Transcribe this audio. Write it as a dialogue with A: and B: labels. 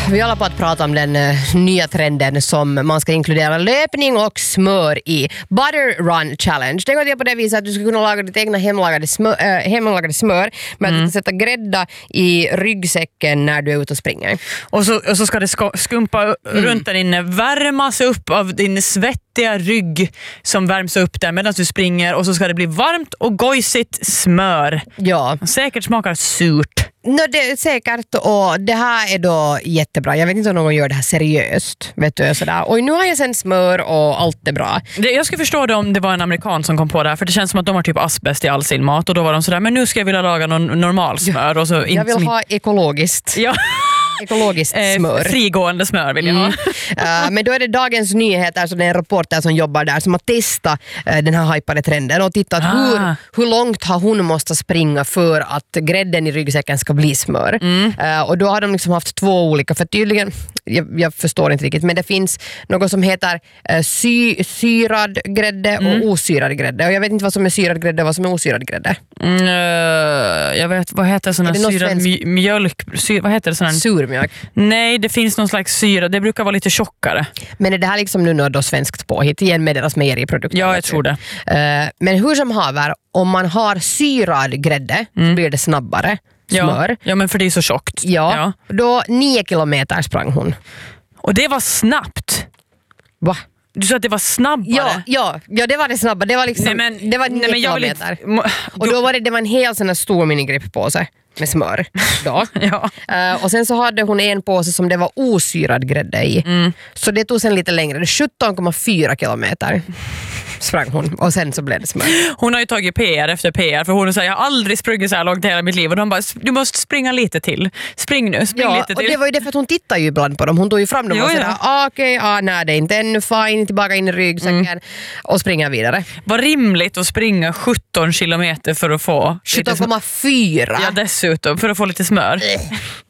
A: Vi håller på att prata om den nya trenden som man ska inkludera löpning och smör i. Butter Run Challenge. Det går till på det viset att du ska kunna laga ditt egna hemlagade smör med att du ska sätta grädda i ryggsäcken när du är ute och springer.
B: Och så ska det skumpa runt där inne, värmas upp av din svettiga rygg som värms upp där medan du springer, och så ska det bli varmt och gojsigt smör.
A: Ja.
B: Säkert smakar surt.
A: Det är säkert, och det här är då jättebra. Jag vet inte om någon gör det här seriöst. Vet du, sådär. Och nu har jag sen smör och allt är bra.
B: Jag skulle förstå det om det var en amerikan som kom på det här, för det känns som att de har typ asbest i all sin mat, och då var de sådär, men nu ska jag vilja laga någon normal smör. Och så
A: jag vill ha ekologiskt.
B: Ja.
A: Ekologiskt smör.
B: Frigående smör vill jag ha.
A: Men då är det Dagens Nyheter, så det är en reporter som jobbar där som har testat den här hypade trenden och tittat hur långt har hon måste springa för att grädden i ryggsäcken ska bli smör. Och då har de liksom haft två olika, för tydligen, jag förstår inte riktigt, men det finns något som heter syrad grädde och osyrad grädde, och jag vet inte vad som är syrad grädde och vad som är osyrad grädde.
B: Jag vet, vad heter sån här syrad mjölk, vad heter det sån här?
A: Surmjölk.
B: Nej, det finns någon slags syra, det brukar vara lite tjockare. Men
A: är det här liksom nu något då svenskt påhitt igen med deras mejeriprodukter?
B: Ja, jag tror det.
A: Men hur som haver, om man har syrad grädde så blir det snabbare smör.
B: Ja, men för det är så tjockt.
A: Ja. Då 9 kilometer sprang hon.
B: Och det var snabbt.
A: Va?
B: Du sa att det var snabbare?
A: Ja, det var det snabba. Det var liksom, det var 9 kilometer. Och då var det var en hel sån här stor minigripp på sig med smör då.
B: Ja.
A: Och sen så hade hon en påse som det var osyrad grädde i. Så det tog sen lite längre. Det 17,4 kilometer sprang hon, och sen så blev det smör.
B: Hon har ju tagit PR efter PR, för hon säger, jag har aldrig sprungit så här långt i hela mitt liv, och de bara, du måste springa lite till. Spring nu, spring lite till.
A: Och det var ju det, för att hon tittar ju ibland på dem. Hon tog ju fram dem och sådär, nej det är inte ännu, fine, tillbaka in i ryggsäcken och springa vidare.
B: Var rimligt att springa 17 kilometer för att få
A: 17,4.
B: Ja, dessutom, för att få lite smör.